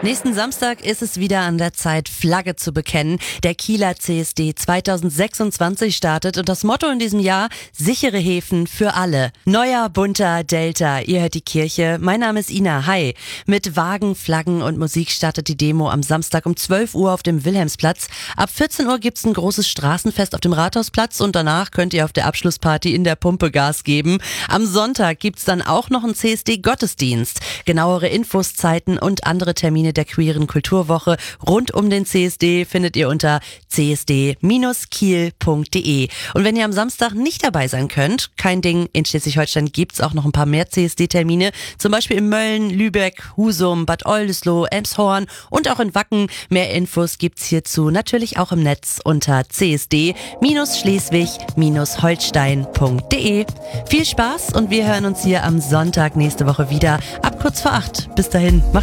Nächsten Samstag ist es wieder an der Zeit, Flagge zu bekennen. Der Kieler CSD 2026 startet und das Motto in diesem Jahr: sichere Häfen für alle. Neuer, bunter Delta. Ihr hört die Kirche. Mein Name ist Ina. Hi. Mit Wagen, Flaggen und Musik startet die Demo am Samstag um 12 Uhr auf dem Wilhelmsplatz. Ab 14 Uhr gibt's ein großes Straßenfest auf dem Rathausplatz und danach könnt ihr auf der Abschlussparty in der Pumpe Gas geben. Am Sonntag gibt's dann auch noch einen CSD-Gottesdienst. Genauere Infos, Zeiten und andere Termine der queeren Kulturwoche rund um den CSD findet ihr unter csd-kiel.de. Und wenn ihr am Samstag nicht dabei sein könnt, kein Ding, in Schleswig-Holstein gibt's auch noch ein paar mehr CSD-Termine, zum Beispiel in Mölln, Lübeck, Husum, Bad Oldesloe, Elmshorn und auch in Wacken. Mehr Infos gibt's hierzu natürlich auch im Netz unter csd-schleswig-holstein.de. Viel Spaß und wir hören uns hier am Sonntag nächste Woche wieder ab kurz vor 8. Bis dahin, macht's